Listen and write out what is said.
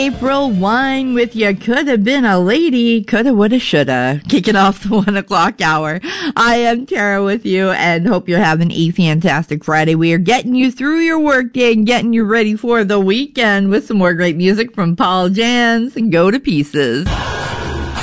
April Wine with You Could Have Been a Lady, Coulda, Woulda, Shoulda. Kicking off the 1 o'clock hour. I am Tara with you and hope you're having a fantastic Friday. We are getting you through your workday and getting you ready for the weekend with some more great music from Paul Jans and Go to Pieces.